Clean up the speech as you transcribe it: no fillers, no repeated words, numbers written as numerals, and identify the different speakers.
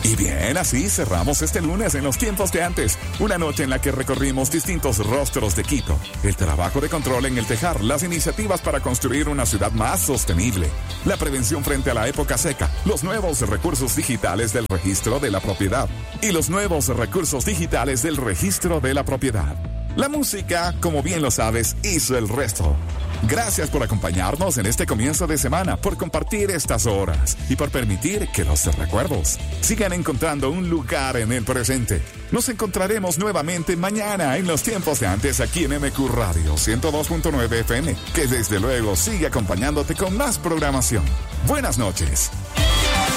Speaker 1: Y bien, así cerramos este lunes en los tiempos de antes. Una noche en la que recorrimos distintos rostros de Quito. El trabajo de control en el tejar, las iniciativas para construir una ciudad más sostenible, la prevención frente a la época seca, los nuevos recursos digitales del registro de la propiedad y los nuevos recursos digitales del registro de la propiedad. La música, como bien lo sabes, hizo el resto. Gracias por acompañarnos en este comienzo de semana, por compartir estas horas y por permitir que los recuerdos sigan encontrando un lugar en el presente. Nos encontraremos nuevamente mañana en los tiempos de antes aquí en MQ Radio 102.9 FM, que desde luego sigue acompañándote con más programación. Buenas noches.